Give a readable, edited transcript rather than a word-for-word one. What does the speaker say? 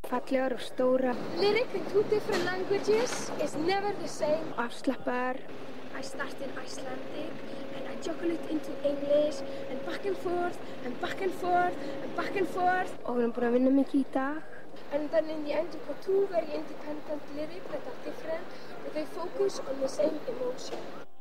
Fallegar og stórar. Lyric in 2 different languages is never the same. Afslappaðar. I start in Icelandic and I juggle it into English and back and forth and back and forth and back and forth. Og við erum búin að vinna mikið í dag. And then in the end you got 2 very independent lyrics that are different, but they focus on the same emotion.